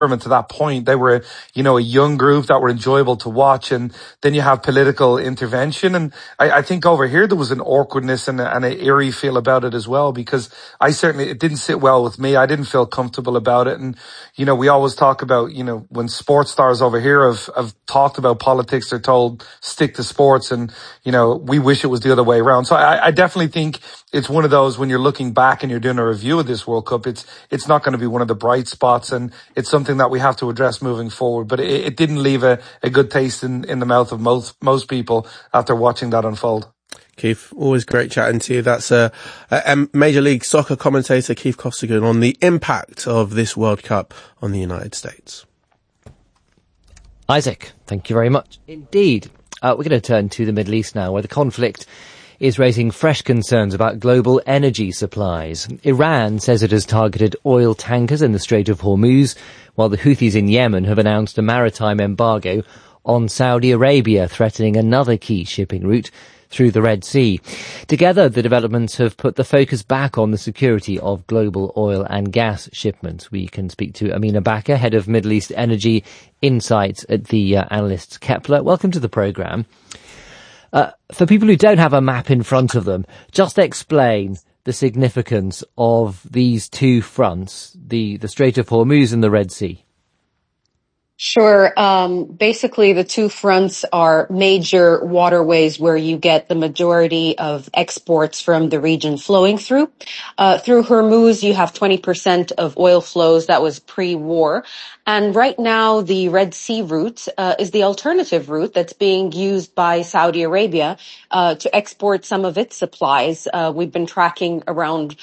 to that point. They were, a young group that were enjoyable to watch. And then you have political intervention. And I think over here there was an awkwardness and an eerie feel about it as well, because it didn't sit well with me. I didn't feel comfortable about it. And, we always talk about, when sports stars over here have talked about politics, they're told stick to sports. And, we wish it was the other way around. So I definitely think it's one of those, when you're looking back and you're doing a review of this World Cup, it's not going to be one of the bright spots, and it's something that we have to address moving forward. But it didn't leave a good taste in the mouth of most people after watching that unfold. Keith, always great chatting to you. That's a Major League Soccer commentator, Keith Costigan, on the impact of this World Cup on the United States. Isaac, thank you very much indeed. We're going to turn to the Middle East now, where the conflict is raising fresh concerns about global energy supplies. Iran says it has targeted oil tankers in the Strait of Hormuz, while the Houthis in Yemen have announced a maritime embargo on Saudi Arabia, threatening another key shipping route through the Red Sea. Together, the developments have put the focus back on the security of global oil and gas shipments. We can speak to Amina Bakr, head of Middle East Energy Insights at the analysts Kepler. Welcome to the programme. For people who don't have a map in front of them, just explain the significance of these two fronts, the Strait of Hormuz and the Red Sea. Sure. Basically, the two fronts are major waterways where you get the majority of exports from the region flowing through. Through Hormuz, you have 20% of oil flows. That was pre-war. And right now, the Red Sea route is the alternative route that's being used by Saudi Arabia to export some of its supplies. We've been tracking around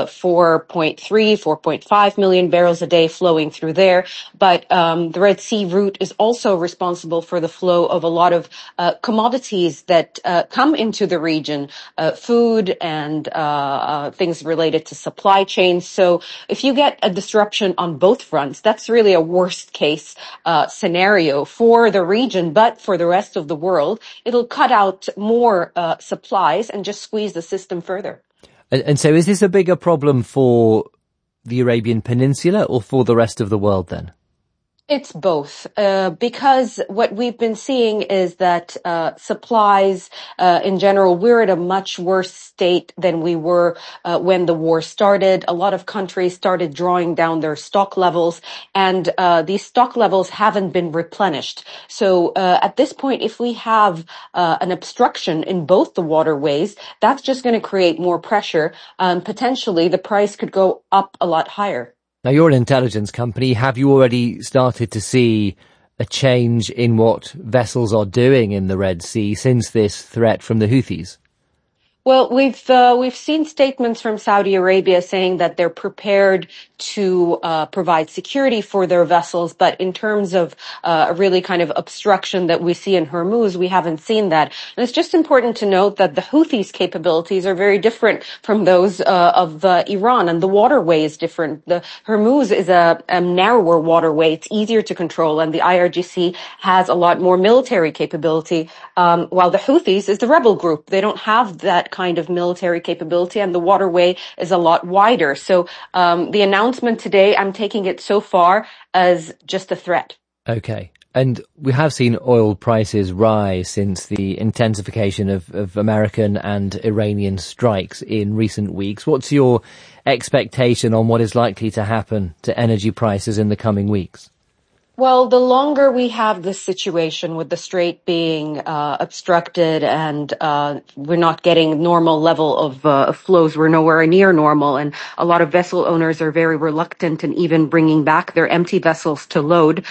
4.5 million barrels a day flowing through there. But the Red Sea route is also responsible for the flow of a lot of commodities that come into the region, food and things related to supply chains. So if you get a disruption on both fronts, that's really a worst case scenario for the region, but for the rest of the world, it'll cut out more supplies and just squeeze the system further. And so is this a bigger problem for the Arabian Peninsula or for the rest of the world then? It's both, because what we've been seeing is that supplies in general, we're at a much worse state than we were when the war started. A lot of countries started drawing down their stock levels, and these stock levels haven't been replenished. So at this point, if we have an obstruction in both the waterways, that's just going to create more pressure. Potentially, the price could go up a lot higher. Now, you're an intelligence company. Have you already started to see a change in what vessels are doing in the Red Sea since this threat from the Houthis? Well, we've seen statements from Saudi Arabia saying that they're prepared to provide security for their vessels, but in terms of a really kind of obstruction that we see in Hormuz, we haven't seen that. And it's just important to note that the Houthis' capabilities are very different from those of Iran, and the waterway is different. The Hormuz is a narrower waterway; it's easier to control, and the IRGC has a lot more military capability, while the Houthis is the rebel group. They don't have that kind of military capability, and the waterway is a lot wider. So the announcement today, I'm taking it so far as just a threat. Okay. And we have seen oil prices rise since the intensification of American and Iranian strikes in recent weeks. What's your expectation on what is likely to happen to energy prices in the coming weeks? Well, the longer we have this situation with the strait being obstructed and we're not getting normal level of flows, we're nowhere near normal, and a lot of vessel owners are very reluctant in even bringing back their empty vessels to load,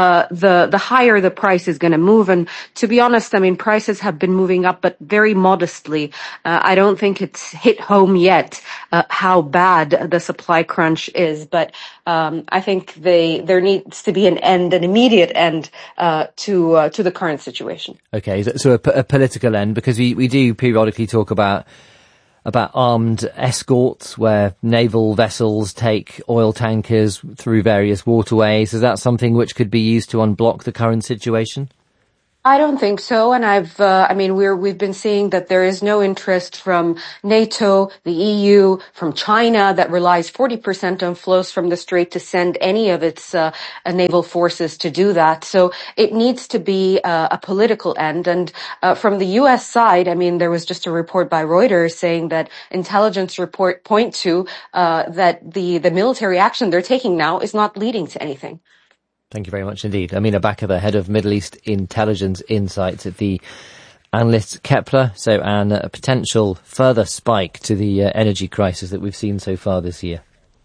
the higher the price is going to move. And to be honest, I mean, prices have been moving up, but very modestly. I don't think it's hit home yet how bad the supply crunch is, but I think there needs to be an immediate end to the current situation. Okay, so a political end, because we do periodically talk about armed escorts where naval vessels take oil tankers through various waterways. Is that something which could be used to unblock the current situation? I don't think so, and we've been seeing that there is no interest from NATO, the EU, from China that relies 40% on flows from the Strait to send any of its naval forces to do that. So it needs to be a political end. And from the U.S. side, there was just a report by Reuters saying that intelligence report point to that the military action they're taking now is not leading to anything. Thank you very much indeed. Amina Bakova, head of Middle East Intelligence Insights at the analyst Kepler. So, Anne, a potential further spike to the energy crisis that we've seen so far this year.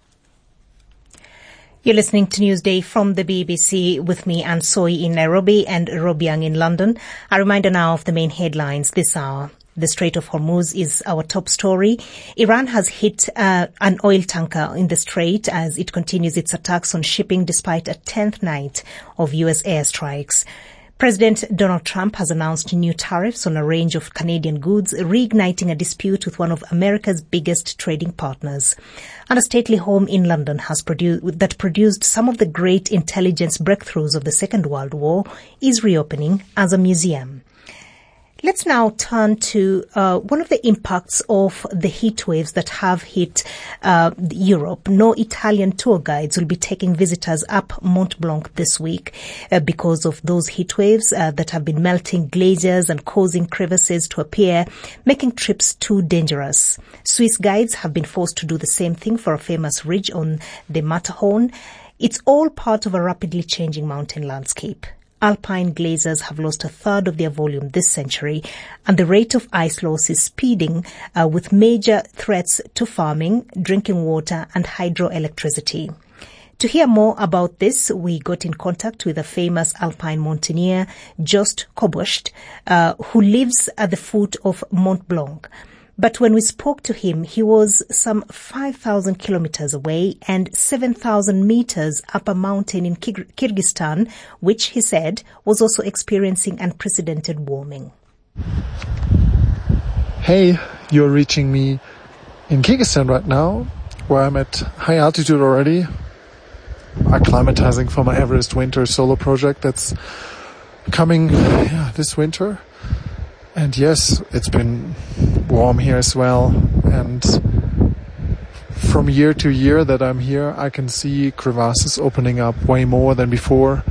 You're listening to Newsday from the BBC with me, Anne Soy in Nairobi and Rob Young in London. A reminder now of the main headlines this hour. The Strait of Hormuz is our top story. Iran has hit an oil tanker in the Strait as it continues its attacks on shipping despite a 10th night of U.S. airstrikes. President Donald Trump has announced new tariffs on a range of Canadian goods, reigniting a dispute with one of America's biggest trading partners. And a stately home in London that produced some of the great intelligence breakthroughs of the Second World War is reopening as a museum. Let's now turn to one of the impacts of the heat waves that have hit Europe. No Italian tour guides will be taking visitors up Mont Blanc this week because of those heat waves that have been melting glaciers and causing crevasses to appear, making trips too dangerous. Swiss guides have been forced to do the same thing for a famous ridge on the Matterhorn. It's all part of a rapidly changing mountain landscape. Alpine glaciers have lost a third of their volume this century, and the rate of ice loss is speeding with major threats to farming, drinking water, and hydroelectricity. To hear more about this, we got in contact with a famous alpine mountaineer, Jost Kobusch, who lives at the foot of Mont Blanc. But when we spoke to him, he was some 5,000 kilometers away and 7,000 meters up a mountain in Kyrgyzstan, which, he said, was also experiencing unprecedented warming. Hey, you're reaching me in Kyrgyzstan right now, where I'm at high altitude already, acclimatizing for my Everest Winter solo project that's coming this winter. And yes, it's been warm here as well. And from year to year that I'm here, I can see crevasses opening up way more than before.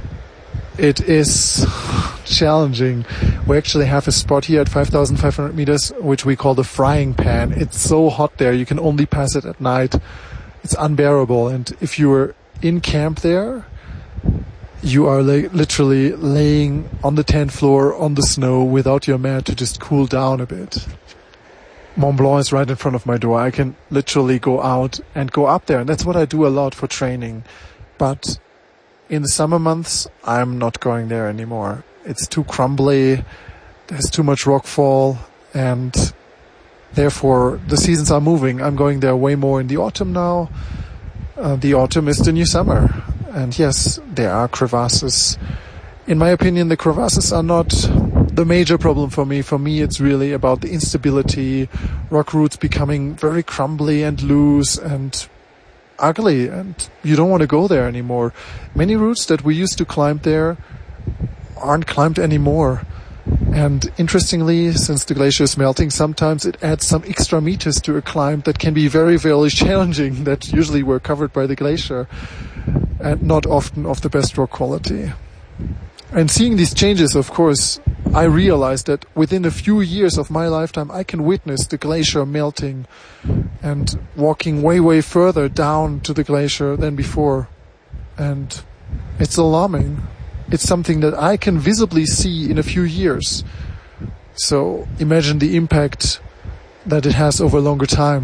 It is challenging. We actually have a spot here at 5,500 meters, which we call the frying pan. It's so hot there, you can only pass it at night. It's unbearable. And if you were in camp there, you are literally laying on the tent floor on the snow without your mat to just cool down a bit. Mont Blanc is right in front of my door. I can literally go out and go up there, and that's what I do a lot for training. But in the summer months, I'm not going there anymore. It's too crumbly, there's too much rockfall, and therefore the seasons are moving. I'm going there way more in the autumn now. The autumn is the new summer. And yes, there are crevasses. In my opinion, the crevasses are not the major problem for me. For me, it's really about the instability, rock roots becoming very crumbly and loose and ugly, and you don't want to go there anymore. Many routes that we used to climb there aren't climbed anymore. And interestingly, since the glacier is melting, sometimes it adds some extra meters to a climb that can be very, very challenging, that usually were covered by the glacier and not often of the best rock quality. And seeing these changes, of course, I realized that within a few years of my lifetime, I can witness the glacier melting and walking way, way further down to the glacier than before. And it's alarming. It's something that I can visibly see in a few years. So imagine the impact that it has over a longer time.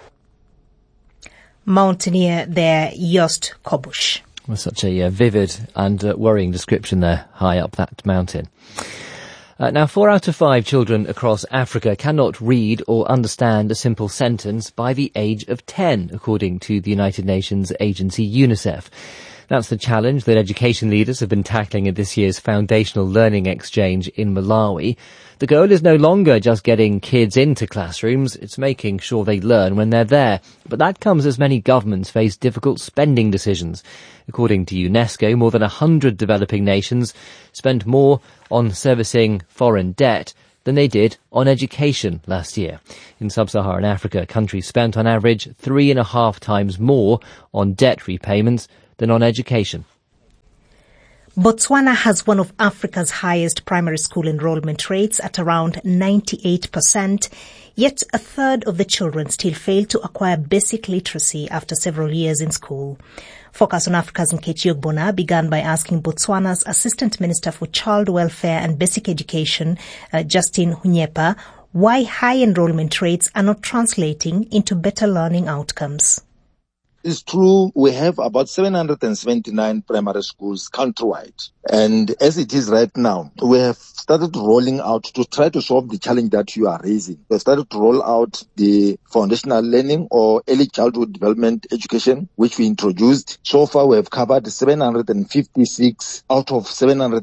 Mountaineer there, Jost Kobusch. Well, such a vivid and worrying description there, high up that mountain. Now, 4 out of 5 children across Africa cannot read or understand a simple sentence by the age of 10, according to the United Nations agency UNICEF. That's the challenge that education leaders have been tackling at this year's Foundational Learning Exchange in Malawi. The goal is no longer just getting kids into classrooms, it's making sure they learn when they're there. But that comes as many governments face difficult spending decisions. According to UNESCO, more than 100 developing nations spent more on servicing foreign debt than they did on education last year. In sub-Saharan Africa, countries spent on average 3.5 times more on debt repayments than on education. Botswana has one of Africa's highest primary school enrollment rates at around 98%, yet a third of the children still fail to acquire basic literacy after several years in school. Focus on Africa's Nkechi Ogbonna began by asking Botswana's Assistant Minister for Child Welfare and Basic Education, Justin Hunyepa, why high enrollment rates are not translating into better learning outcomes. It's true, we have about 779 primary schools countrywide. And as it is right now, we have started rolling out to try to solve the challenge that you are raising. We have started to roll out the foundational learning or early childhood development education, which we introduced. So far, we have covered 756 out of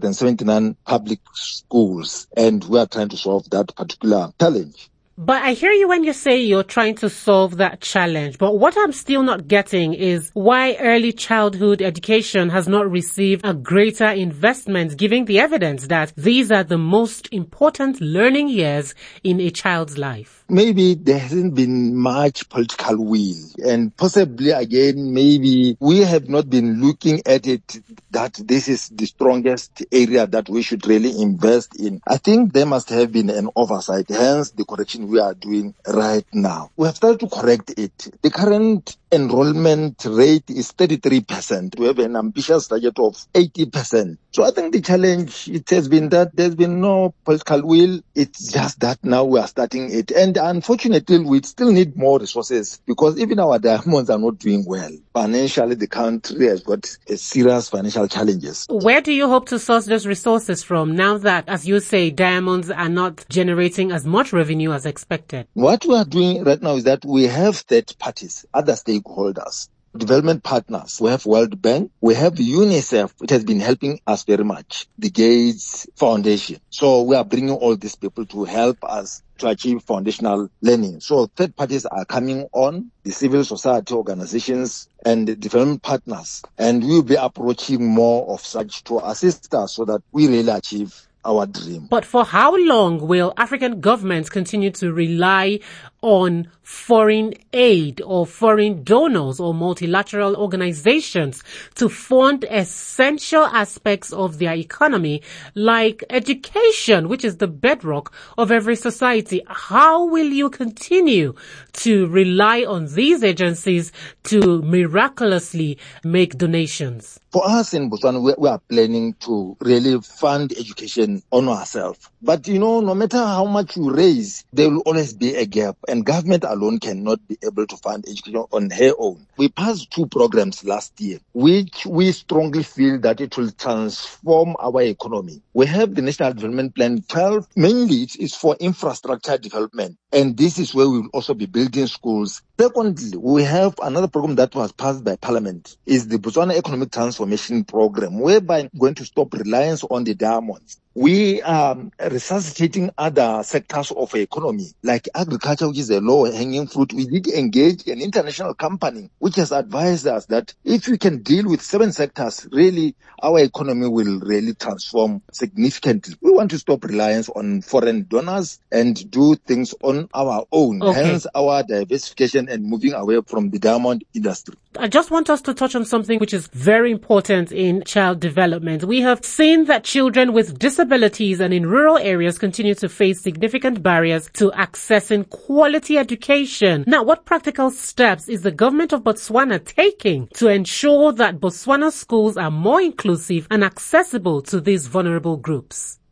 779 public schools. And we are trying to solve that particular challenge. But I hear you when you say you're trying to solve that challenge. But what I'm still not getting is why early childhood education has not received a greater investment, given the evidence that these are the most important learning years in a child's life. Maybe there hasn't been much political will, and possibly again, maybe we have not been looking at it that this is the strongest area that we should really invest in. I think there must have been an oversight, hence the correction we are doing right now. We have started to correct it. The current enrollment rate is 33%. We have an ambitious target of 80%. So I think the challenge, it has been that there's been no political will. It's just that now we are starting it. And unfortunately, we still need more resources because even our diamonds are not doing well. Financially, the country has got serious financial challenges. Where do you hope to source those resources from now that, as you say, diamonds are not generating as much revenue as expected? What we are doing right now is that we have third parties, other stakeholders, development partners. We have World Bank, we have UNICEF, which has been helping us very much, the Gates Foundation. So we are bringing all these people to help us to achieve foundational learning. So third parties are coming on, the civil society organizations and the development partners, and we will be approaching more of such to assist us so that we really achieve our dream. But for how long will African governments continue to rely on foreign aid or foreign donors or multilateral organizations to fund essential aspects of their economy, like education, which is the bedrock of every society? How will you continue to rely on these agencies to miraculously make donations? For us in Botswana, we are planning to really fund education on ourselves. But no matter how much you raise, there will always be a gap, and government alone cannot be able to fund education on her own. We passed 2 programs last year, which we strongly feel that it will transform our economy. We have the National Development Plan 12, mainly it is for infrastructure development, and this is where we will also be building schools. Secondly, we have another program that was passed by Parliament, is the Botswana Economic Transformation Program, whereby we're going to stop reliance on the diamonds. We are resuscitating other sectors of the economy, like agriculture, which is a low-hanging fruit. We did engage an international company, which has advised us that if we can deal with 7 sectors, really, our economy will really transform significantly. We want to stop reliance on foreign donors and do things on our own, hence our diversification and moving away from the diamond industry. I just want us to touch on something which is very important in child development. We have seen that children with disabilities and in rural areas continue to face significant barriers to accessing quality education. Now, what practical steps is the government of Botswana taking to ensure that Botswana schools are more inclusive and accessible to these vulnerable groups?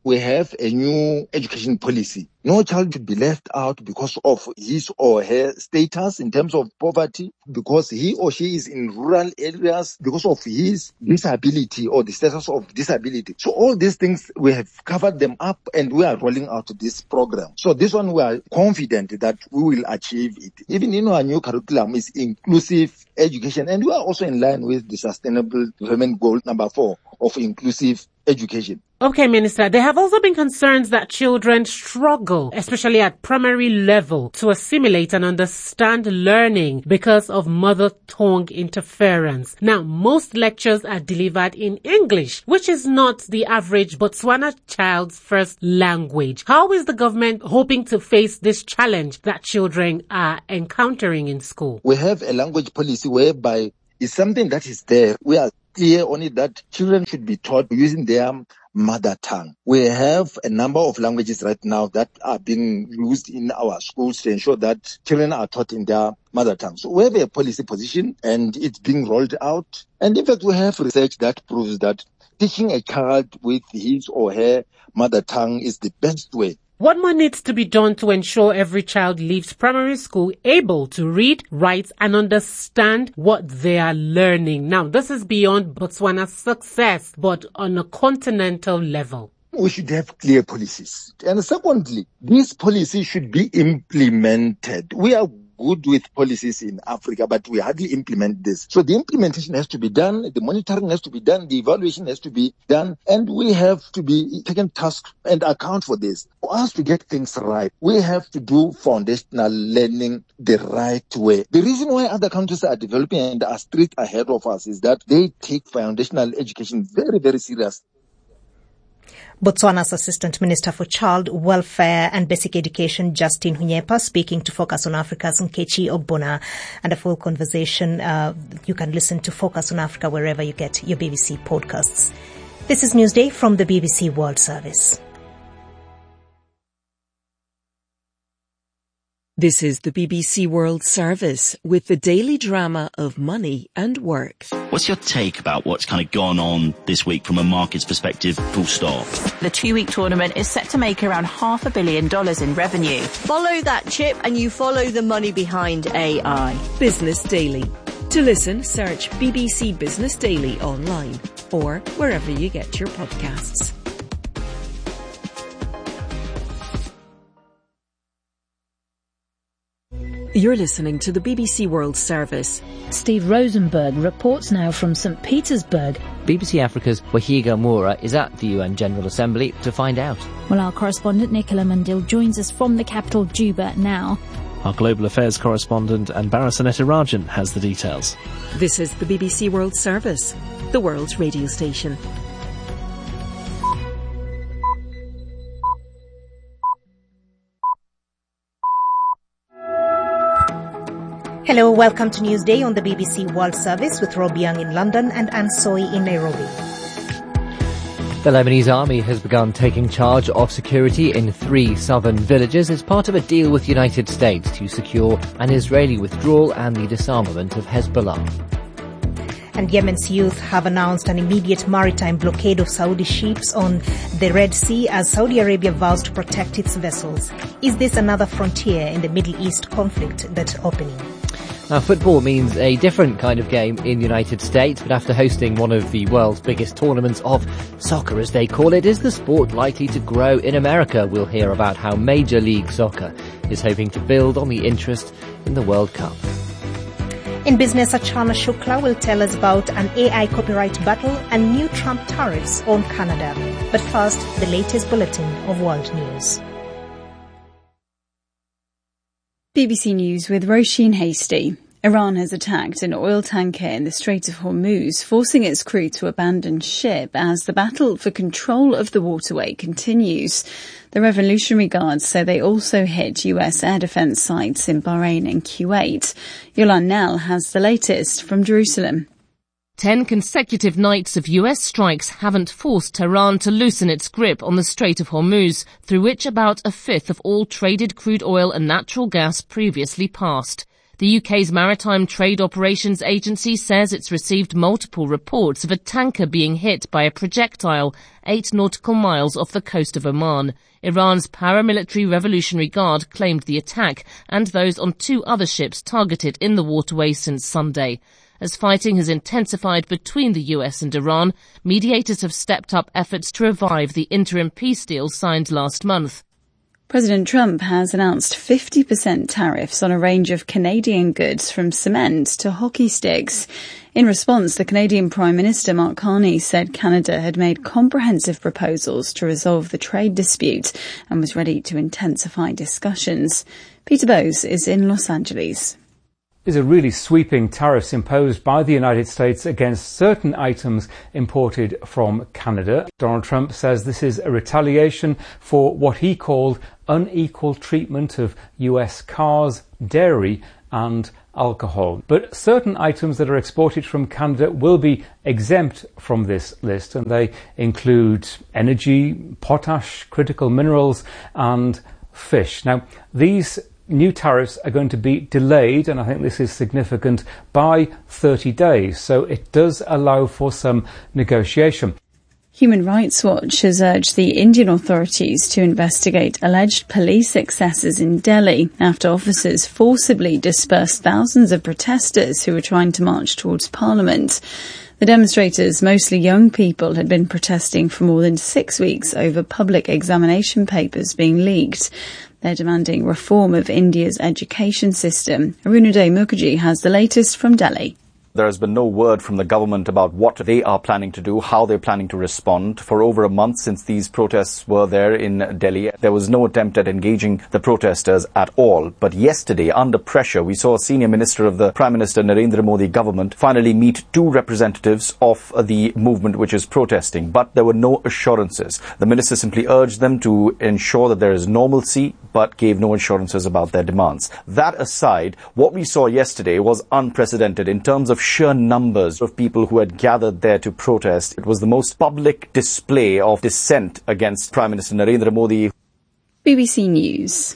we have a new education policy. No child should be left out because of his or her status in terms of poverty, because he or she is in rural areas, because of his disability or the status of disability. So all these things, we have covered them up and we are rolling out this program. So this one, we are confident that we will achieve it. Even in our new curriculum is inclusive education, and we are also in line with the Sustainable Development Goal number 4 of inclusive education. Okay, Minister, there have also been concerns that children struggle, especially at primary level, to assimilate and understand learning because of mother tongue interference. Now, most lectures are delivered in English, which is not the average Botswana child's first language. How is the government hoping to face this challenge that children are encountering in school? We have a language policy whereby it's something that is there. We are clear on it that children should be taught using their mother tongue. We have a number of languages right now that are being used in our schools to ensure that children are taught in their mother tongue. So we have a policy position and it's being rolled out. And in fact, we have research that proves that teaching a child with his or her mother tongue is the best way. What more needs to be done to ensure every child leaves primary school able to read, write, and understand what they are learning? Now, this is beyond Botswana's success, but on a continental level. We should have clear policies. And secondly, these policies should be implemented. We are good with policies in Africa, but we hardly implement this. So the implementation has to be done, the monitoring has to be done, the evaluation has to be done, and we have to be taken task and account for this. For us to get things right, we have to do foundational learning the right way. The reason why other countries are developing and are straight ahead of us is that they take foundational education very, very seriously. Botswana's Assistant Minister for Child Welfare and Basic Education, Justin Hunyepa, speaking to Focus on Africa's Nkechi Ogbonna. And a full conversation, you can listen to Focus on Africa wherever you get your BBC podcasts. This is Newsday from the BBC World Service. This is the BBC World Service with the daily drama of money and work. What's your take about what's kind of gone on this week from a market's perspective, full stop? The 2-week tournament is set to make around $500 million in revenue. Follow that chip and you follow the money behind AI. Business Daily. To listen, search BBC Business Daily online or wherever you get your podcasts. You're listening to the BBC World Service. Steve Rosenberg reports now from St. Petersburg. BBC Africa's Wahiga Moura is at the UN General Assembly to find out. Well, our correspondent Nicola Mandil joins us from the capital Juba now. Our Global Affairs correspondent Anbara Sanetirajan has the details. This is the BBC World Service, the world's radio station. Hello, welcome to Newsday on the BBC World Service with Rob Young in London and Anne Soy in Nairobi. The Lebanese army has begun taking charge of security in 3 southern villages as part of a deal with the United States to secure an Israeli withdrawal and the disarmament of Hezbollah. And Yemen's youth have announced an immediate maritime blockade of Saudi ships on the Red Sea as Saudi Arabia vows to protect its vessels. Is this another frontier in the Middle East conflict that's opening? Now, football means a different kind of game in the United States, but after hosting one of the world's biggest tournaments of soccer, as they call it, is the sport likely to grow in America? We'll hear about how Major League Soccer is hoping to build on the interest in the World Cup. In business, Achana Shukla will tell us about an AI copyright battle and new Trump tariffs on Canada. But first, the latest bulletin of world news. BBC News with Roisin Hasty. Iran has attacked an oil tanker in the Strait of Hormuz, forcing its crew to abandon ship as the battle for control of the waterway continues. The Revolutionary Guards say they also hit US air defense sites in Bahrain and Kuwait. Yolande Nell has the latest from Jerusalem. 10 consecutive nights of US strikes haven't forced Tehran to loosen its grip on the Strait of Hormuz, through which about a fifth of all traded crude oil and natural gas previously passed. The UK's Maritime Trade Operations Agency says it's received multiple reports of a tanker being hit by a projectile 8 nautical miles off the coast of Oman. Iran's paramilitary Revolutionary Guard claimed the attack and those on 2 other ships targeted in the waterway since Sunday. As fighting has intensified between the US and Iran, mediators have stepped up efforts to revive the interim peace deal signed last month. President Trump has announced 50% tariffs on a range of Canadian goods from cement to hockey sticks. In response, the Canadian Prime Minister Mark Carney said Canada had made comprehensive proposals to resolve the trade dispute and was ready to intensify discussions. Peter Bowes is in Los Angeles. Is a really sweeping tariffs imposed by the United States against certain items imported from Canada. Donald Trump says this is a retaliation for what he called unequal treatment of US cars, dairy and alcohol. But certain items that are exported from Canada will be exempt from this list, and they include energy, potash, critical minerals and fish. Now, these new tariffs are going to be delayed, and I think this is significant, by 30 days. So it does allow for some negotiation. Human Rights Watch has urged the Indian authorities to investigate alleged police excesses in Delhi after officers forcibly dispersed thousands of protesters who were trying to march towards Parliament. The demonstrators, mostly young people, had been protesting for more than 6 weeks over public examination papers being leaked. They're demanding reform of India's education system. Arunoday Mukherjee has the latest from Delhi. There has been no word from the government about what they are planning to do, how they're planning to respond. For over a month since these protests were there in Delhi, there was no attempt at engaging the protesters at all. But yesterday, under pressure, we saw a senior minister of the Prime Minister Narendra Modi government finally meet 2 representatives of the movement which is protesting. But there were no assurances. The minister simply urged them to ensure that there is normalcy, but gave no assurances about their demands. That aside, what we saw yesterday was unprecedented in terms of sheer numbers of people who had gathered there to protest. It was the most public display of dissent against Prime Minister Narendra Modi. BBC News.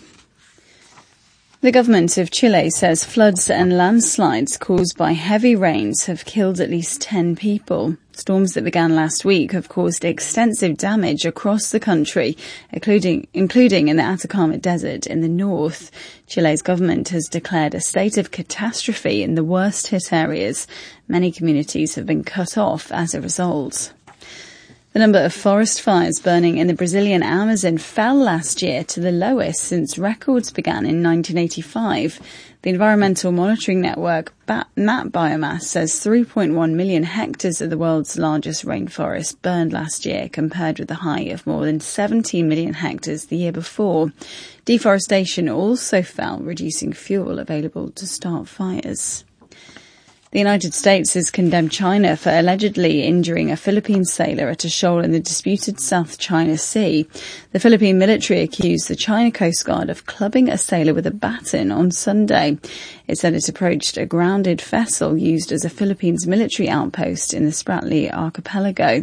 The government of Chile says floods and landslides caused by heavy rains have killed at least 10 people. Storms that began last week have caused extensive damage across the country, including in the Atacama Desert in the north. Chile's government has declared a state of catastrophe in the worst hit areas. Many communities have been cut off as a result. The number of forest fires burning in the Brazilian Amazon fell last year to the lowest since records began in 1985. The Environmental Monitoring Network, MAP Biomass, says 3.1 million hectares of the world's largest rainforest burned last year, compared with the high of more than 17 million hectares the year before. Deforestation also fell, reducing fuel available to start fires. The United States has condemned China for allegedly injuring a Philippine sailor at a shoal in the disputed South China Sea. The Philippine military accused the China Coast Guard of clubbing a sailor with a baton on Sunday. It said it approached a grounded vessel used as a Philippines military outpost in the Spratly Archipelago.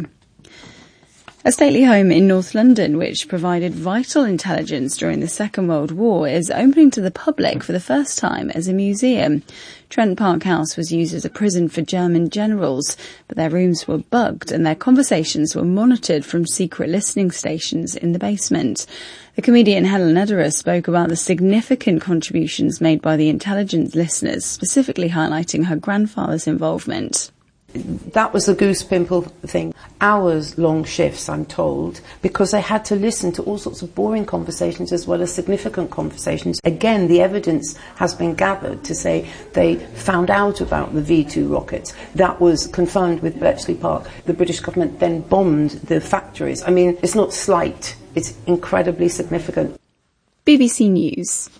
A stately home in North London, which provided vital intelligence during the Second World War, is opening to the public for the first time as a museum. Trent Park House was used as a prison for German generals, but their rooms were bugged and their conversations were monitored from secret listening stations in the basement. The comedian Helen Ederer spoke about the significant contributions made by the intelligence listeners, specifically highlighting her grandfather's involvement. That was the goose pimple thing. Hours-long shifts, I'm told, because they had to listen to all sorts of boring conversations as well as significant conversations. Again, the evidence has been gathered to say they found out about the V2 rockets. That was confirmed with Bletchley Park. The British government then bombed the factories. I mean, it's not slight. It's incredibly significant. BBC News.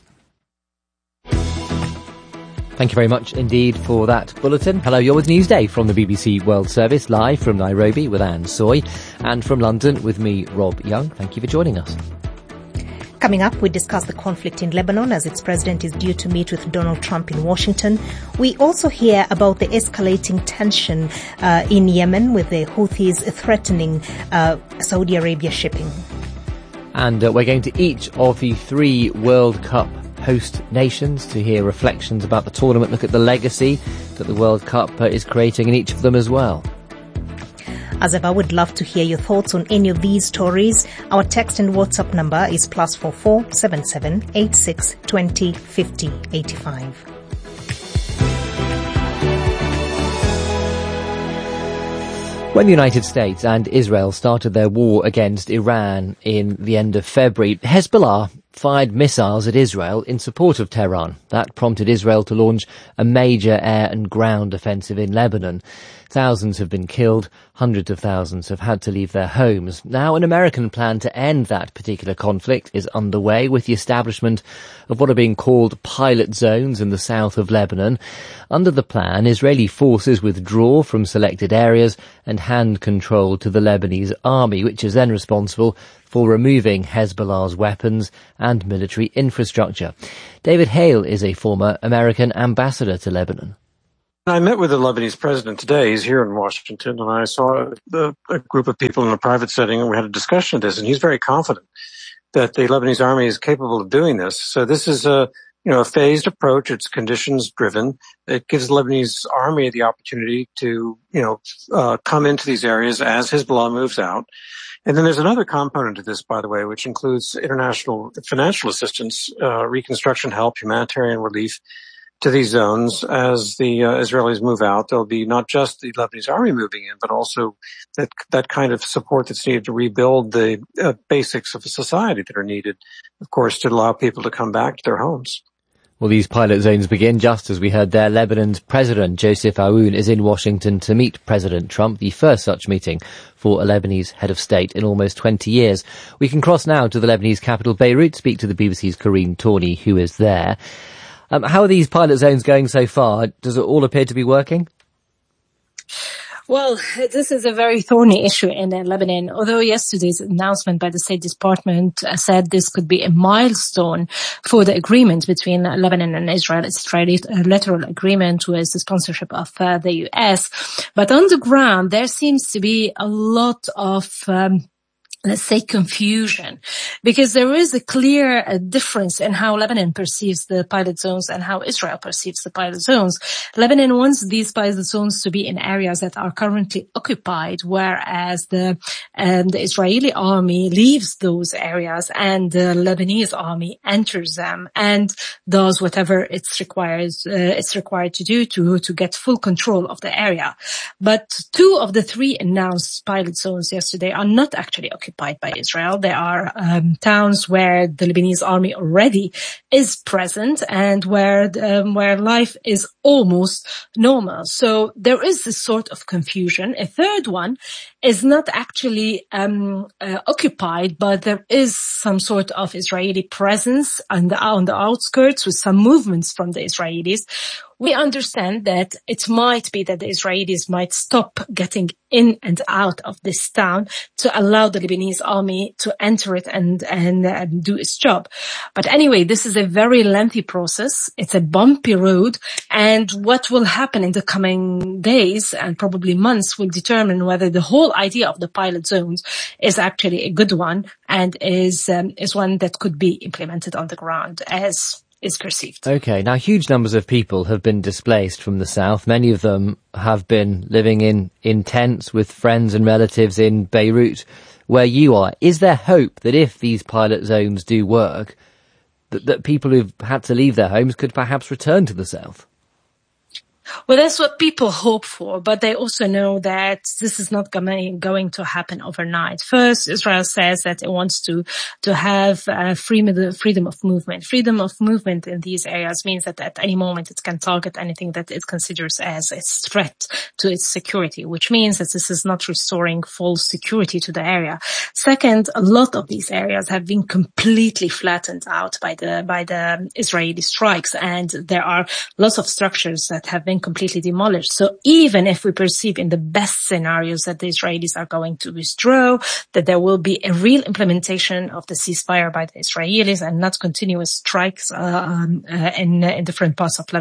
Thank you very much indeed for that bulletin. Hello, you're with Newsday from the BBC World Service, live from Nairobi with Anne Soy, and from London with me, Rob Young. Thank you for joining us. Coming up, we discuss the conflict in Lebanon as its president is due to meet with Donald Trump in Washington. We also hear about the escalating tension in Yemen, with the Houthis threatening Saudi Arabia shipping. And we're going to each of the 3 World Cup host nations to hear reflections about the tournament, look at the legacy that the World Cup is creating in each of them as well. As ever, we'd love to hear your thoughts on any of these stories. Our text and WhatsApp number is +44 77 86 20 50 85. When the United States and Israel started their war against Iran in the end of February, Hezbollah fired missiles at Israel in support of Tehran. That prompted Israel to launch a major air and ground offensive in Lebanon. Thousands have been killed, hundreds of thousands have had to leave their homes. Now an American plan to end that particular conflict is underway with the establishment of what are being called pilot zones in the south of Lebanon. Under the plan, Israeli forces withdraw from selected areas and hand control to the Lebanese army, which is then responsible for removing Hezbollah's weapons and military infrastructure. David Hale is a former American ambassador to Lebanon. I met with the Lebanese president today. He's here in Washington, and I saw a group of people in a private setting, and we had a discussion of this, and he's very confident that the Lebanese army is capable of doing this. So this is a phased approach. It's conditions driven. It gives the Lebanese army the opportunity to, come into these areas as Hezbollah moves out. And then there's another component to this, by the way, which includes international financial assistance, reconstruction help, humanitarian relief to these zones as the Israelis move out. There'll be not just the Lebanese army moving in, but also that kind of support that's needed to rebuild the basics of a society that are needed, of course, to allow people to come back to their homes. Well, these pilot zones begin just as we heard there. Lebanon's President Joseph Aoun is in Washington to meet President Trump, the first such meeting for a Lebanese head of state in almost 20 years. We can cross now to the Lebanese capital, Beirut, speak to the BBC's Corinne Tawney, who is there. How are these pilot zones going so far? Does it all appear to be working? Well, this is a very thorny issue in Lebanon. Although yesterday's announcement by the State Department said this could be a milestone for the agreement between Lebanon and Israel. It's a trilateral agreement with the sponsorship of the US. But on the ground, there seems to be a lot of let's say confusion, because there is a clear difference in how Lebanon perceives the pilot zones and how Israel perceives the pilot zones. Lebanon wants these pilot zones to be in areas that are currently occupied, whereas the Israeli army leaves those areas and the Lebanese army enters them and does whatever it's required to do to get full control of the area. But 2 of the 3 announced pilot zones yesterday are not actually occupied by Israel. There are towns where the Lebanese army already is present and where life is almost normal. So there is this sort of confusion. A third one is not actually occupied, but there is some sort of Israeli presence on the outskirts with some movements from the Israelis. We understand that it might be that the Israelis might stop getting in and out of this town to allow the Lebanese army to enter it and do its job. But anyway, this is a very lengthy process. It's a bumpy road, and what will happen in the coming days and probably months will determine whether the whole idea of the pilot zones is actually a good one and is one that could be implemented on the ground as is perceived. Okay, now huge numbers of people have been displaced from the south. Many of them have been living in tents with friends and relatives in Beirut, where you are. Is there hope that if these pilot zones do work, that people who've had to leave their homes could perhaps return to the south? Well, that's what people hope for, but they also know that this is not going to happen overnight. First, Israel says that it wants to have freedom of movement. Freedom of movement in these areas means that at any moment it can target anything that it considers as a threat to its security, which means that this is not restoring full security to the area. Second, a lot of these areas have been completely flattened out by the Israeli strikes, and there are lots of structures that have been completely demolished. So even if we perceive in the best scenarios that the Israelis are going to withdraw, that there will be a real implementation of the ceasefire by the Israelis and not continuous strikes in different parts of Lebanon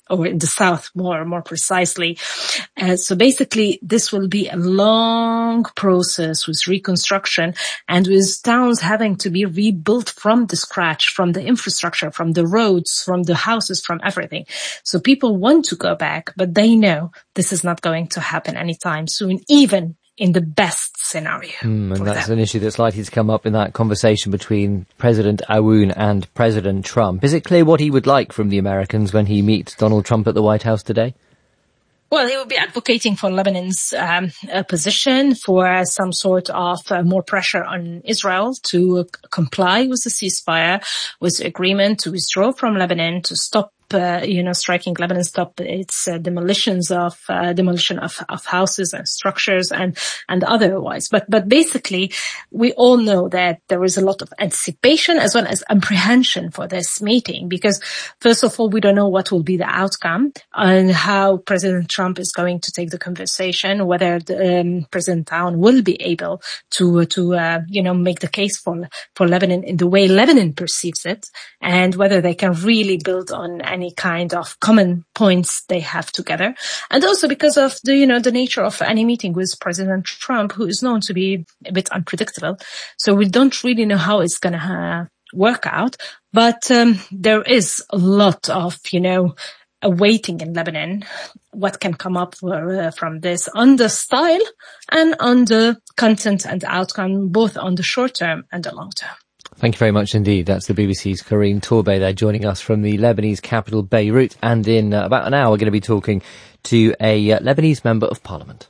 or in the south more precisely. So basically, this will be a long process with reconstruction and with towns having to be rebuilt from the scratch, from the infrastructure, from the roads, from the houses, from everything. So people want to go back, but they know this is not going to happen anytime soon, even in the best scenario. And that's an issue that's likely to come up in that conversation between President Aoun and President Trump. Is it clear what he would like from the Americans when he meets Donald Trump at the White House today? Well, he will be advocating for Lebanon's position, for some sort of more pressure on Israel to comply with the ceasefire, with the agreement to withdraw from Lebanon, to stop striking Lebanon, stop its demolition of houses and structures and otherwise. But basically, we all know that there is a lot of anticipation as well as apprehension for this meeting, because first of all, we don't know what will be the outcome and how President Trump is going to take the conversation, whether President Aoun will be able to make the case for Lebanon in the way Lebanon perceives it, and whether they can really build on any kind of common points they have together. And also because of the nature of any meeting with President Trump, who is known to be a bit unpredictable. So we don't really know how it's going to work out. But there is a lot of, awaiting in Lebanon what can come up from this on the style and on the content and outcome, both on the short term and the long term. Thank you very much indeed. That's the BBC's Karine Torbey there joining us from the Lebanese capital Beirut. And in about an hour, we're going to be talking to a Lebanese member of parliament.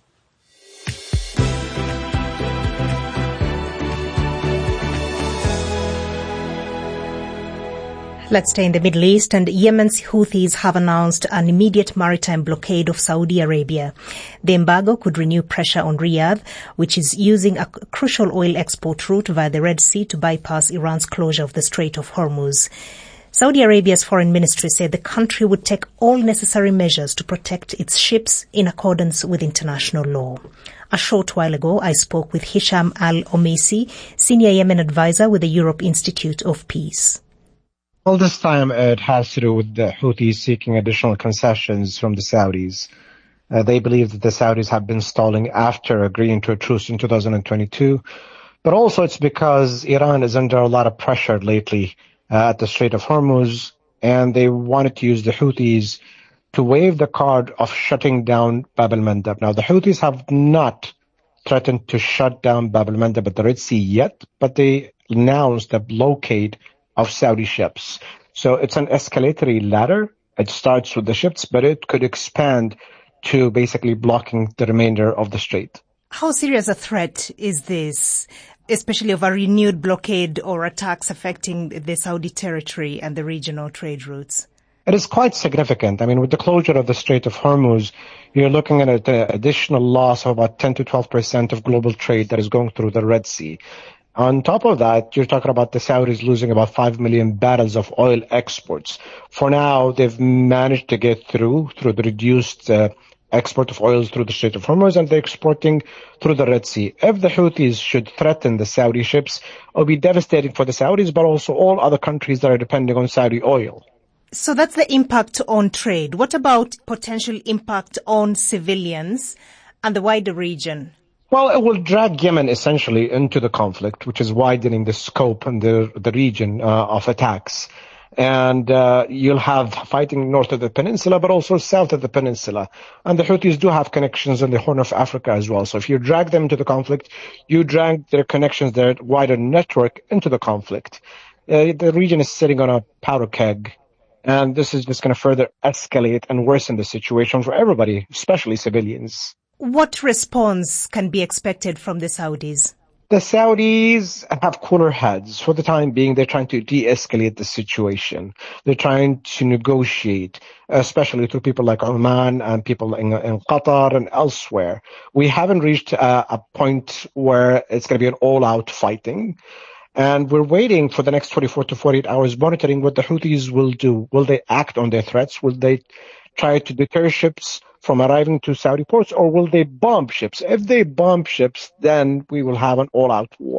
Let's stay in the Middle East, and Yemen's Houthis have announced an immediate maritime blockade of Saudi Arabia. The embargo could renew pressure on Riyadh, which is using a crucial oil export route via the Red Sea to bypass Iran's closure of the Strait of Hormuz. Saudi Arabia's foreign ministry said the country would take all necessary measures to protect its ships in accordance with international law. A short while ago, I spoke with Hisham Al-Omaisi, senior Yemen advisor with the Europe Institute of Peace. All this time it has to do with the Houthis seeking additional concessions from the Saudis. They believe that the Saudis have been stalling after agreeing to a truce in 2022. But also it's because Iran is under a lot of pressure lately at the Strait of Hormuz, and they wanted to use the Houthis to wave the card of shutting down Bab al-Mandab. Now, the Houthis have not threatened to shut down Bab al-Mandab at the Red Sea yet, but they announced the blockade of Saudi ships. So it's an escalatory ladder. It starts with the ships, but it could expand to basically blocking the remainder of the strait. How serious a threat is this, especially of a renewed blockade or attacks affecting the Saudi territory and the regional trade routes? It is quite significant. I mean, with the closure of the Strait of Hormuz, you're looking at an additional loss of about 10 to 12% of global trade that is going through the Red Sea. On top of that, you're talking about the Saudis losing about 5 million barrels of oil exports. For now, they've managed to get through the reduced export of oil through the Strait of Hormuz, and they're exporting through the Red Sea. If the Houthis should threaten the Saudi ships, it will be devastating for the Saudis, but also all other countries that are depending on Saudi oil. So that's the impact on trade. What about potential impact on civilians and the wider region? Well, it will drag Yemen essentially into the conflict, which is widening the scope and the region of attacks. And you'll have fighting north of the peninsula, but also south of the peninsula. And the Houthis do have connections in the Horn of Africa as well. So if you drag them into the conflict, you drag their connections, their wider network into the conflict. The region is sitting on a powder keg. And this is just going to further escalate and worsen the situation for everybody, especially civilians. What response can be expected from the Saudis? The Saudis have cooler heads. For the time being, they're trying to de-escalate the situation. They're trying to negotiate, especially through people like Oman and people in Qatar and elsewhere. We haven't reached a point where it's going to be an all-out fighting. And we're waiting for the next 24 to 48 hours, monitoring what the Houthis will do. Will they act on their threats? Will they try to deter ships from arriving to Saudi ports, or will they bomb ships? If they bomb ships, then we will have an all-out war.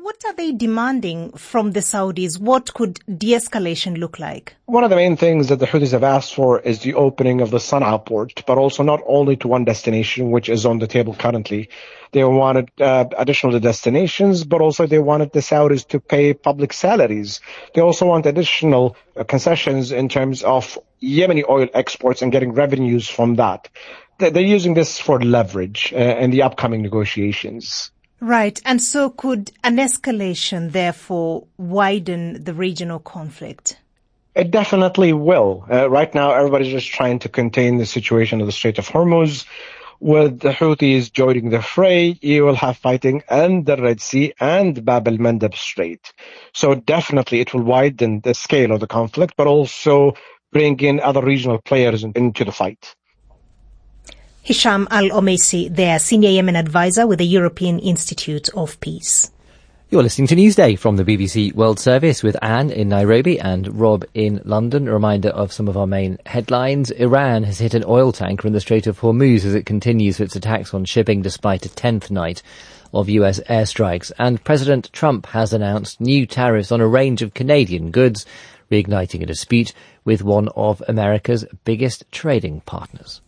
what are they demanding from the Saudis? What could de-escalation look like? One of the main things that the Houthis have asked for is the opening of the Sana'a port, but also not only to one destination, which is on the table currently. They wanted additional destinations, but also they wanted the Saudis to pay public salaries. They also want additional concessions in terms of Yemeni oil exports and getting revenues from that. They're using this for leverage in the upcoming negotiations. Right. And so could an escalation, therefore, widen the regional conflict? It definitely will. Right now, everybody's just trying to contain the situation of the Strait of Hormuz. With the Houthis joining the fray, you will have fighting in the Red Sea and Bab el-Mandeb Strait. So definitely it will widen the scale of the conflict, but also bring in other regional players into the fight. Hisham Al-Omaisi, their senior Yemen advisor with the European Institute of Peace. You're listening to Newsday from the BBC World Service with Anne in Nairobi and Rob in London. A reminder of some of our main headlines. Iran has hit an oil tanker in the Strait of Hormuz as it continues its attacks on shipping despite a 10th night of US airstrikes. And President Trump has announced new tariffs on a range of Canadian goods, reigniting a dispute with one of America's biggest trading partners.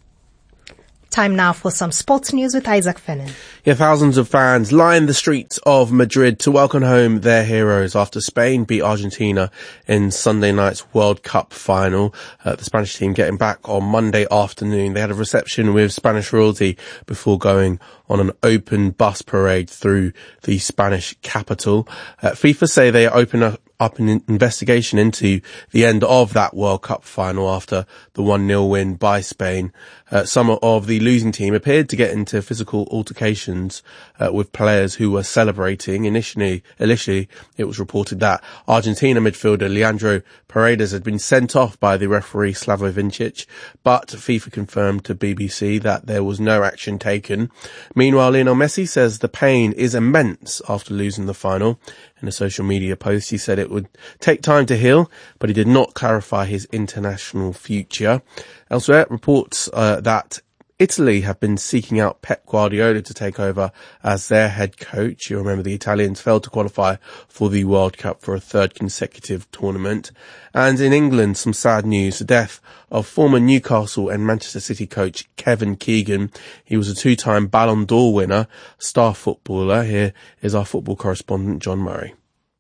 Time now for some sports news with Isaac Fennan. Yeah, thousands of fans lined the streets of Madrid to welcome home their heroes after Spain beat Argentina in Sunday night's World Cup final. The Spanish team getting back on Monday afternoon. They had a reception with Spanish royalty before going on an open bus parade through the Spanish capital. FIFA say they are opening up an investigation into the end of that World Cup final after the 1-0 win by Spain. Some of the losing team appeared to get into physical altercations with players who were celebrating. Initially, it was reported that Argentina midfielder Leandro Paredes had been sent off by the referee Slavoj Vincic, but FIFA confirmed to BBC that there was no action taken. Meanwhile, Lionel Messi says the pain is immense after losing the final. In a social media post, he said it would take time to heal, but he did not clarify his international future. Elsewhere, reports that Italy have been seeking out Pep Guardiola to take over as their head coach. You remember the Italians failed to qualify for the World Cup for a third consecutive tournament. And in England, some sad news, the death of former Newcastle and Manchester City coach Kevin Keegan. He was a two-time Ballon d'Or winner, star footballer. Here is our football correspondent, John Murray.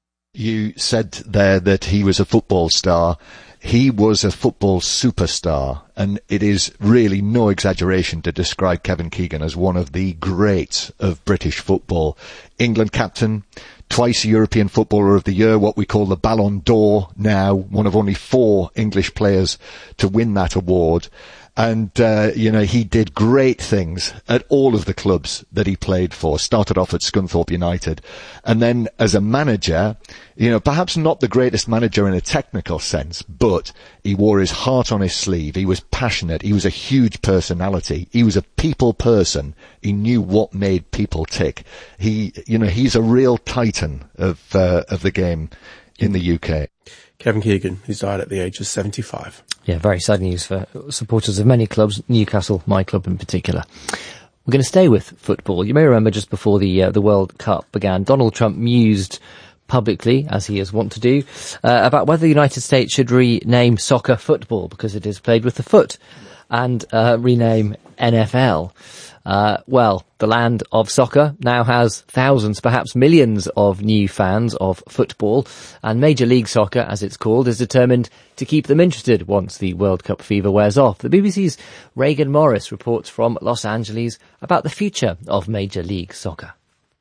You said there that he was a football star. He was a football superstar, and it is really no exaggeration to describe Kevin Keegan as one of the greats of British football. England captain, twice European Footballer of the Year, what we call the Ballon d'Or now, one of only 4 English players to win that award. And, he did great things at all of the clubs that he played for. Started off at Scunthorpe United. And then as a manager, perhaps not the greatest manager in a technical sense, but he wore his heart on his sleeve. He was passionate. He was a huge personality. He was a people person. He knew what made people tick. He's a real titan of the game in the UK. Kevin Keegan, who's died at the age of 75. Yeah, very sad news for supporters of many clubs, Newcastle, my club in particular. We're going to stay with football. You may remember just before the World Cup began, Donald Trump mused publicly, as he is wont to do, about whether the United States should rename soccer football because it is played with the foot, and rename NFL. The land of soccer now has thousands, perhaps millions of new fans of football, and Major League Soccer, as it's called, is determined to keep them interested once the World Cup fever wears off. The BBC's Reagan Morris reports from Los Angeles about the future of Major League Soccer.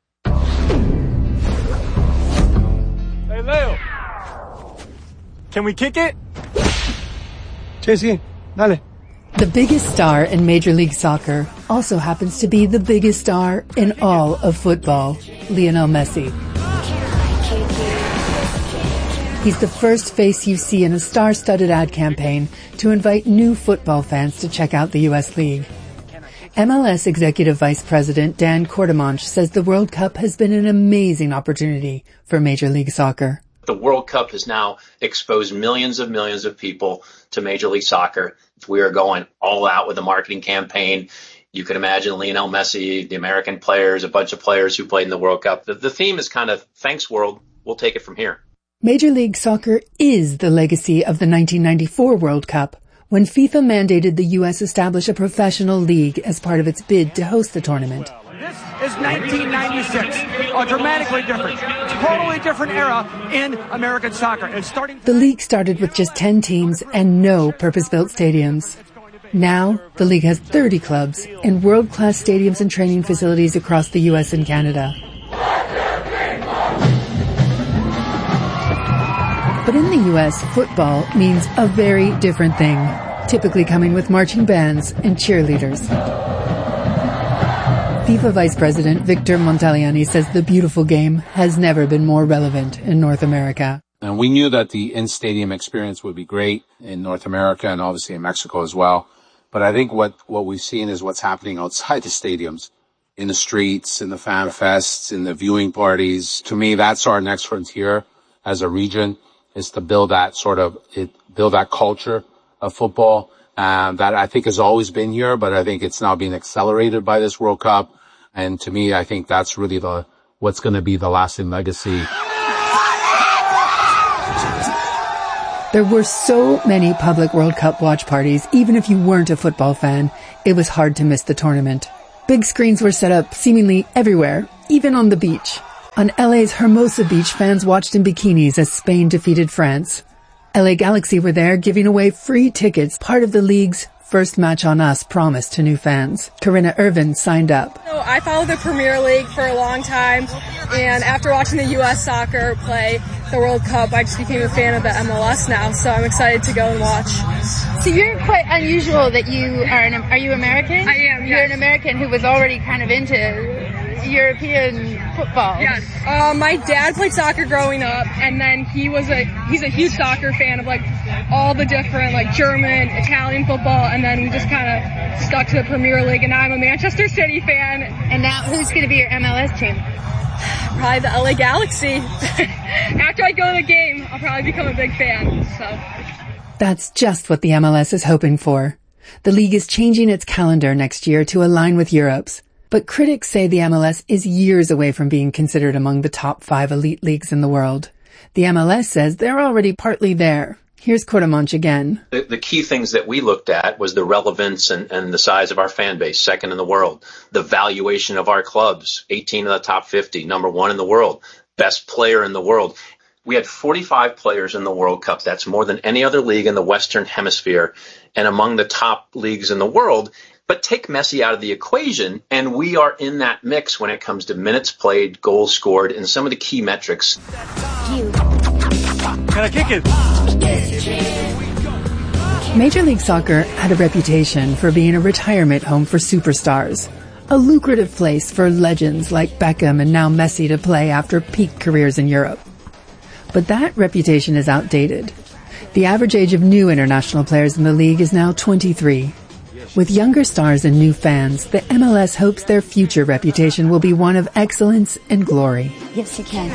Hey, Leo. Can we kick it? Chase, dale. The biggest star in Major League Soccer also happens to be the biggest star in all of football, Lionel Messi. He's the first face you see in a star-studded ad campaign to invite new football fans to check out the U.S. League. MLS Executive Vice President Dan Courtemanche says the World Cup has been an amazing opportunity for Major League Soccer. The World Cup has now exposed millions of people to Major League Soccer. We are going all out with a marketing campaign. You could imagine Lionel Messi, the American players, a bunch of players who played in the World Cup. The theme is kind of, thanks world, we'll take it from here. Major League Soccer is the legacy of the 1994 World Cup, when FIFA mandated the U.S. establish a professional league as part of its bid to host the tournament. This is 1996, a dramatically different, totally different era in American soccer. The league started with just 10 teams and no purpose-built stadiums. Now, the league has 30 clubs and world-class stadiums and training facilities across the U.S. and Canada. But in the U.S., football means a very different thing, typically coming with marching bands and cheerleaders. FIFA Vice President Victor Montagliani says the beautiful game has never been more relevant in North America. And we knew that the in-stadium experience would be great in North America and obviously in Mexico as well. But I think what we've seen is what's happening outside the stadiums, in the streets, in the fan fests, in the viewing parties. To me, that's our next frontier as a region, is to build that build that culture of football. That I think has always been here, but I think it's now being accelerated by this World Cup. And to me, I think that's really what's going to be the lasting legacy. There were so many public World Cup watch parties, even if you weren't a football fan, it was hard to miss the tournament. Big screens were set up seemingly everywhere, even on the beach. On LA's Hermosa Beach, fans watched in bikinis as Spain defeated France. LA Galaxy were there giving away free tickets, part of the league's First Match on Us promise to new fans. Corinna Irvin signed up. So I followed the Premier League for a long time, and after watching the U.S. soccer play the World Cup, I just became a fan of the MLS now, so I'm excited to go and watch. So you're quite unusual that you are you American? I am, yes. You're an American who was already kind of into European football. Yes. My dad played soccer growing up, and then he's a huge soccer fan of like all the different like German, Italian football, and then we just kind of stuck to the Premier League, and now I'm a Manchester City fan. And now who's going to be your MLS team? Probably the LA Galaxy. After I go to the game, I'll probably become a big fan. So that's just what the MLS is hoping for. The league is changing its calendar next year to align with Europe's. But critics say the MLS is years away from being considered among the top 5 elite leagues in the world. The MLS says they're already partly there. Here's Cordemonch again. The key things that we looked at was the relevance and the size of our fan base, second in the world. The valuation of our clubs, 18 of the top 50, number 1 in the world, best player in the world. We had 45 players in the World Cup. That's more than any other league in the Western Hemisphere and among the top leagues in the world. But take Messi out of the equation, and we are in that mix when it comes to minutes played, goals scored, and some of the key metrics. Can I kick it? Major League Soccer had a reputation for being a retirement home for superstars, a lucrative place for legends like Beckham and now Messi to play after peak careers in Europe. But that reputation is outdated. The average age of new international players in the league is now 23. With younger stars and new fans, the MLS hopes their future reputation will be one of excellence and glory. Yes, you can.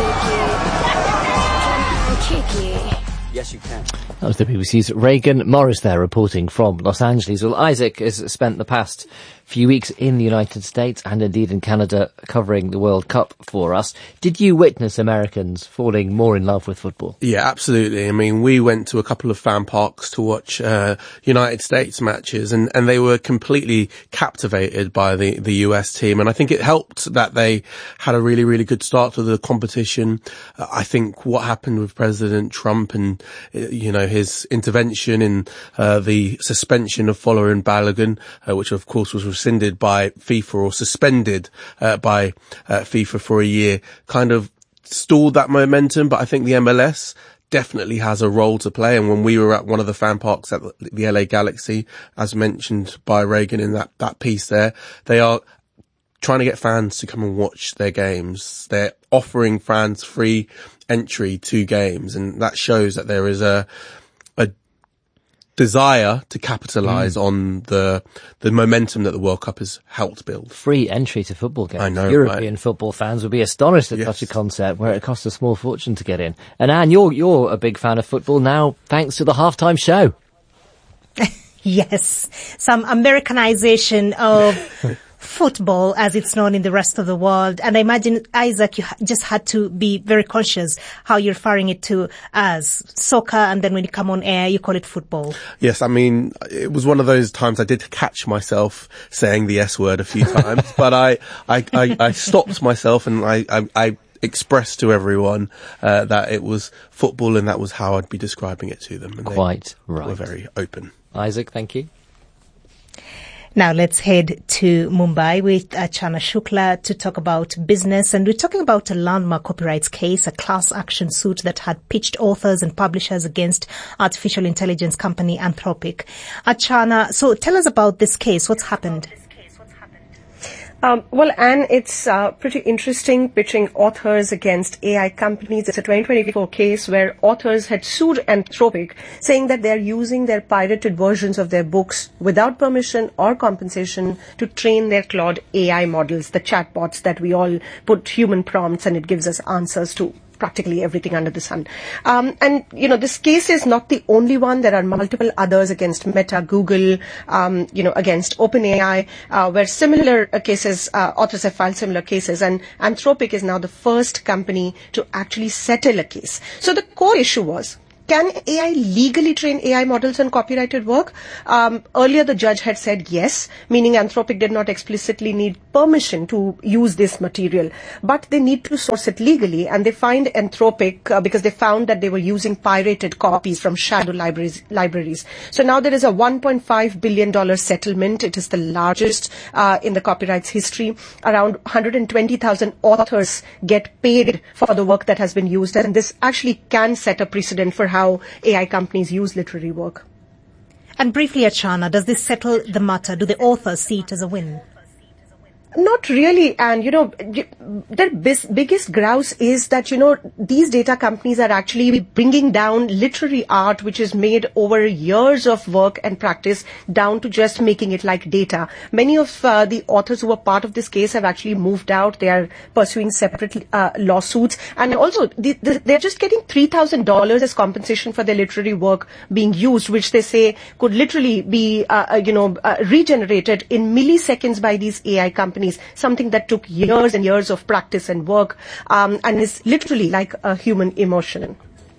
Yes, you can. That was the BBC's Reagan Morris there reporting from Los Angeles. Well, Isaac has spent the past few weeks in the United States and indeed in Canada covering the World Cup for us. Did you witness Americans falling more in love with football? Yeah, absolutely. I mean, we went to a couple of fan parks to watch United States matches and they were completely captivated by the US team. And I think it helped that they had a really, really good start to the competition. I think what happened with President Trump and, his intervention in the suspension of Fowler and Balogun, which of course was rescinded by FIFA or suspended by FIFA for a year, kind of stalled that momentum. But I think the MLS definitely has a role to play. And when we were at one of the fan parks at the LA Galaxy, as mentioned by Reagan in that piece there, they are trying to get fans to come and watch their games. They're offering fans free entry to games, and that shows that there is a desire to capitalise on the momentum that the World Cup has helped build. Free entry to football games. I know, European football fans would be astonished at such a concept where it costs a small fortune to get in. And Anne, you're a big fan of football now, thanks to the halftime show. Yes, some Americanization of football as it's known in the rest of the world. And I imagine, Isaac, you just had to be very conscious how you're referring it to as soccer, and then when you come on air, you call it football. Yes, I mean, it was one of those times I did catch myself saying the S word a few times, but I stopped myself and I expressed to everyone that it was football and that was how I'd be describing it to them. And Quite they right. were very open. Isaac, thank you. Now let's head to Mumbai with Archana Shukla to talk about business. And we're talking about a landmark copyrights case, a class action suit that had pitched authors and publishers against artificial intelligence company Anthropic. Archana, so tell us about this case. What's happened? Well, Anne, it's pretty interesting pitching authors against AI companies. It's a 2024 case where authors had sued Anthropic, saying that they're using their pirated versions of their books without permission or compensation to train their Claude AI models, the chatbots that we all put human prompts and it gives us answers to practically everything under the sun. And, you know, this case is not the only one. There are multiple others against Meta, Google, against OpenAI, where similar cases, authors have filed similar cases. And Anthropic is now the first company to actually settle a case. So the core issue was, can AI legally train AI models on copyrighted work? Earlier, the judge had said yes, meaning Anthropic did not explicitly need permission to use this material, but they need to source it legally. And they fined Anthropic because they found that they were using pirated copies from shadow libraries. So now there is a $1.5 billion settlement. It is the largest in the copyrights history. Around 120,000 authors get paid for the work that has been used. And this actually can set a precedent for how AI companies use literary work. And briefly, Archana, does this settle the matter? Do the authors see it as a win? Not really. And, their biggest grouse is that, these data companies are actually bringing down literary art, which is made over years of work and practice, down to just making it like data. Many of the authors who were part of this case have actually moved out. They are pursuing separate lawsuits. And also, they're just getting $3,000 as compensation for their literary work being used, which they say could literally be, regenerated in milliseconds by these AI companies. Something that took years and years of practice and work, and is literally like a human emotion.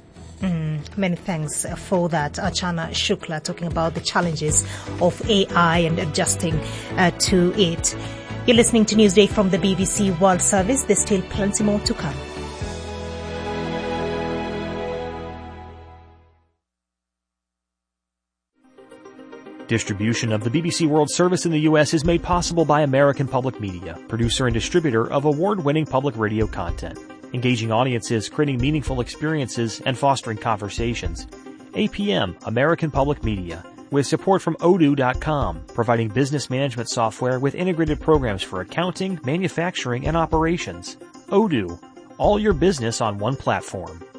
Many thanks for that, Archana Shukla, talking about the challenges of AI and adjusting to it. You're listening to Newsday from the BBC World Service. There's still plenty more to come. Distribution of the BBC World Service in the U.S. is made possible by American Public Media, producer and distributor of award-winning public radio content, engaging audiences, creating meaningful experiences, and fostering conversations. APM, American Public Media, with support from Odoo.com, providing business management software with integrated programs for accounting, manufacturing, and operations. Odoo, all your business on one platform.